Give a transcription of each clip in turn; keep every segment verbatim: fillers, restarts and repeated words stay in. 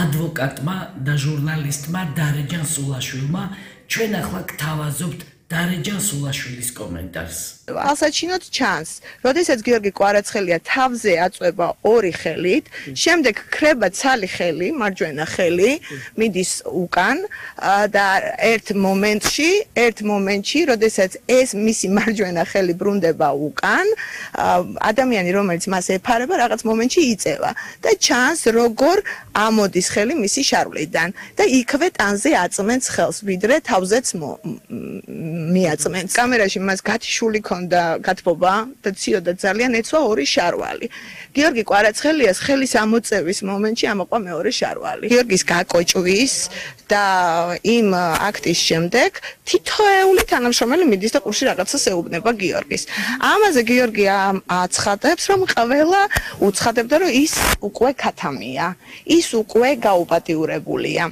ადვოკატმა და ჟურნალისტმა დარეჯან სულაშვილმა ჩვენ ახლა გთავაზობთ დარეჯან სულაშვილის კომენტარს. Alsačinot ჩანს, როდესაც გიორგი კვარაცხელია თავზე აწვება ორი ხელით, შემდეგ ქრება ცალი ხელი, მარჯვენა ხელი, მიდის უკან და ერთ მომენტში, ერთ მომენტში, როდესაც ეს მისი მარჯვენა ხელი ბრუნდება უკან, ადამიანი რომელიც მას ეფარება, რაღაც მომენტში იწევა და ჩანს როგორ ამოდის ხელი მისი შარვლიდან და იქვე ტანზე აწმენს ხელს, ვიდრე თავზეც მიაწმენს. კამერაში მას გათიშული ქონდა გათბობა და ციოდა ძალიან ეცვა ორი შარვალი. გიორგი კვარაცხელიას ხელის ამოწევის მომენტში ამოყვა მეორე შარვალი. გიორგის გაკოჭვის და იმ აქტის შემდეგ თითოეული თანამშრომელი მიდის და ყურში რაღაცას ეუბნება გიორგის. ამაზე გიორგი აცხადებს, რომ ყველა უცხადებდა, რომ ის უკვე ქათამია, ის უკვე გაუპატიურებულია.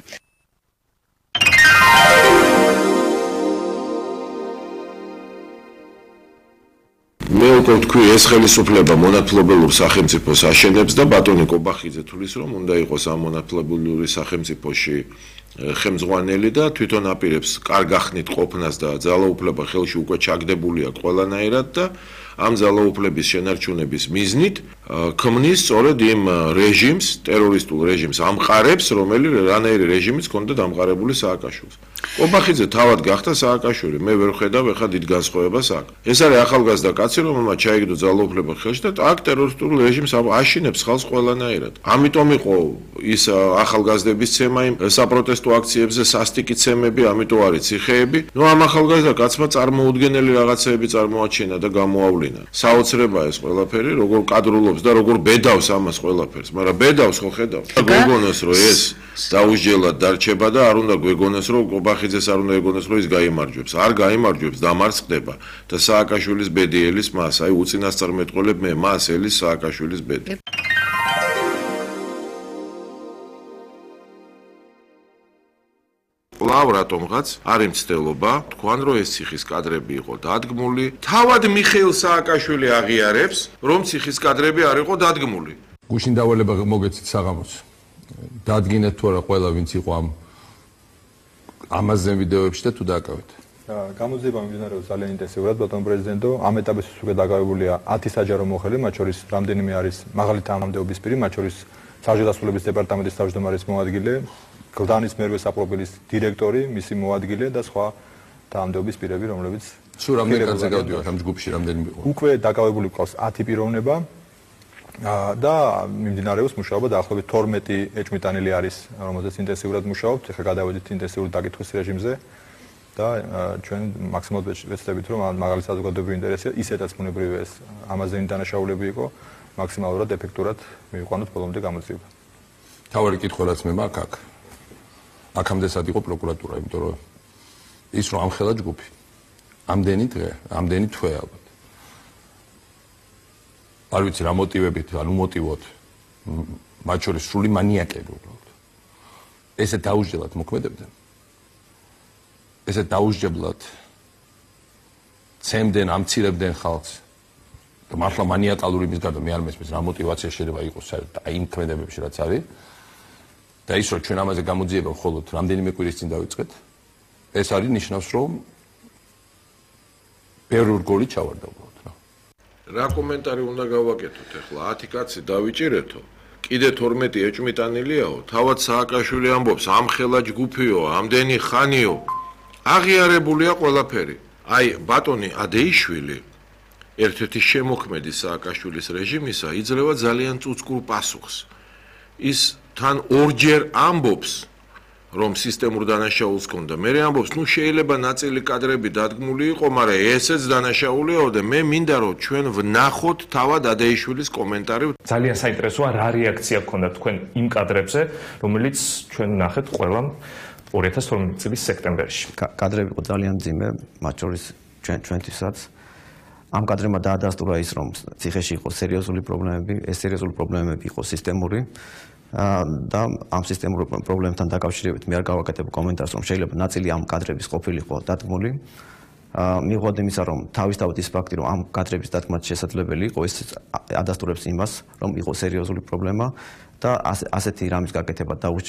მე უკვე თქვი ეს ხელისუფლება მონათლობელურ სახელმწიფოს აშენებს და ბატონი კობახიძე თulis რომ უნდა იყოს ამ მონათლობელური სახელმწიფოში ხელმძღვანელი და თვითონ აპირებს კარგ ახნით ყოფნას და ძალაუფლება ხელში უკვე ჩაგდებულია ყველანაირად და ამ ძალაუფლების შენარჩუნების მიზნით ქმნის სწორედ იმ რეჟიმს, ტერორისტულ რეჟიმს ამყარებს, რომელიც რანაირი რეჟიმიც ჰქონდა დამყარებული სააკაშვილს. კობახიძე თავად გახდა სააკაშვილი, მე ვერ ხედავ ახლა დიდ განსხვავებას აქ. ეს არის ახალგაზრდა კაცი, რომელმაც ჩაიგდო ძალაუფლება ხელში და აქ ტერორისტულ რეჟიმს აშინებს ხალხს ყველანაირად. ამიტომ იყო ის ახალგაზრდების ცემა იმ საპროტესტო აქციებზე, სასტიკი ცემები, ამიტომ არის ციხეები. ნუ ამ ახალგაზრდა კაცმა წარმოუდგენელი რაღაცეები წარმოაჩინა და გამოავლინა. საოცრებაა ეს ყველაფერი, როგორ კადრულობს და როგორ ბედავს ამას ყველაფერს, მაგრამ ბედავს ხო ხედავ. გვეგონოს რომ ეს დაუსჯელად დარჩება და არ უნდა გვეგონოს რომ კობახიძეს არ უნდა ეგონოს რომ ის გაიმარჯვებს. არ გაიმარჯვებს, დამარცხდება და სააკაშვილის ბედი ელის მას, აი უწინასწარმეტყველებ მე მას ელის სააკაშვილის ბედი. კვლავ რატომღაც არის მცდელობა, თქვან რომ ეს ციხის კადრები იყო დადგმული, თავად მიხეილ სააკაშვილი აღიარებს, რომ ციხის კადრები არ იყო დადგმული. გუშინ დავალება მოგეცით საღამოს. დადგინეთ თუ არა ყველა ვინც იყო ამ ამაზე ვიდეოებში და თუ დააკავეთ. გამოძიება მიმდინარეობს ძალიან ინტენსიურად, ბატონ პრეზიდენტო, ამ ეტაპის უკვე დაკავებულია ათი საჯარო მოხელი, მათ შორის რამდენიმე არის მაღალი თანამდებობის პირი, მათ შორის საჯაროდასრულების დეპარტამენტის თავმჯდომარის მოადგილე, გლდანის მერვე საპროფილის დირექტორი, მისი მოადგილე და სხვა თანამდებობის პირები, რომლებიც სულ რამდენი კაცი გავდივართ ამ ჯგუფში, რამდენი იყო? უკვე დაკავებული ყავს ათი პიროვნება და მიმდინარეობს მუშაობა დაახლოებით თორმეტი ეჭვმიტანილი არის, რომელზეც ინტენსიურად მუშაობთ, ეხლა გადავედით ინტენსიური დაკითხვის რეჟიმზე და ჩვენ მაქსიმალურად ვეცდებით, რომ მაღალი საზოგადოებრივი ინტერესია, ისედაც ბუნებრივია ეს ამაზე დანაშაულები იყო, მაქსიმალურად ეფექტურად მივიყვანოთ ბოლომდე გამოძიება. თავარი კითხვა რაც მე მაქვს აქ. აქამდე სად იყო პროკურატურა, იმიტომ რომ ის რომ ამხელა ჯგუფი. ამდენი დღე, ამდენი თვე ალბათ. არ ვიცი რა მოტივებით, ანუ მოტივოთ. მათ შორის სრული მანიაკები უბრალოდ. ესე დაუსჯელად მოქმედებდნენ. ესე დაუსჯებლად ცემდნენ, ამცირებდნენ ხალხს. და მართლა მანიაკალური იმის გარდა მე არ მესმის რა მოტივაცია შეიძლება იყოს აი იმ ქმედებებში რაც არის. და ის რომ ჩვენ ამაზე გამოძიება მხოლოდ რამდენიმე კვირის წინ დავიწყეთ, ეს არის ნიშნავს რომ ბევრი რგოლი ჩავარდა უბრალოდ რა. რა კომენტარი უნდა გავაკეთოთ ახლა? ათი კაცი დავიჭირეთო. კიდე თორმეტი ეჭვმიტანილიაო, თავად სააკაშვილი ამბობს, ამხელა ჯგუფიო, ამდენი ხანიო. აღიარებულია ყველაფერი. აი ბატონი ადეიშვილი ერთ-ერთი შემოქმედი სააკაშვილის რეჟიმისა იძლევა ძალიან წუწკურ პასუხს. ის თან ორჯერ ამბობს, რომ სისტემურ დანაშაულს ჰქონდა. მე ამბობს, ნუ შეიძლება ნაწილი კადრები დადგმული იყო, მაგრამ ესეც დანაშაულიაო და მე მინდა რომ ჩვენ ვნახოთ თავად ადეიშვილის კომენტარი. ძალიან საინტერესოა რა რეაქცია ჰქონდა თქვენ იმ კადრებზე, რომელიც ჩვენ ვნახეთ ყველამ ორი ათას თორმეტი წლის სექტემბერში. კადრები იყო ძალიან მძიმე, მათ შორის ჩვენ ჩვენთვისაც. ამ კადრებმა დაადასტურა ის, რომ ციხეში იყო სერიოზული პრობლემები, ეს სერიოზული პრობლემები იყო სისტემური და ამ სისტემურ პრობლემებთან დაკავშირებით მე არ გავაკეთებ კომენტარს, რომ შეიძლება ნაწილი ამ კადრების ყოფილიყო დადგმული. მიუხედავად იმისა, რომ თავისთავად ის ფაქტი, რომ ამ კადრების დადგმა შესაძლებელი იყო, ეს ადასტურებს იმას, რომ იყო სერიოზული პრობლემა და ასეთი რამის გაკეთება დაუსჯელია.